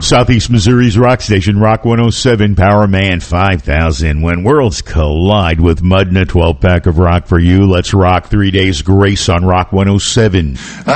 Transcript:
Southeast Missouri's rock station, Rock 107, Power Man 5000. When worlds collide with Mudna, 12-pack of rock for you. Let's rock 3 days grace on Rock 107.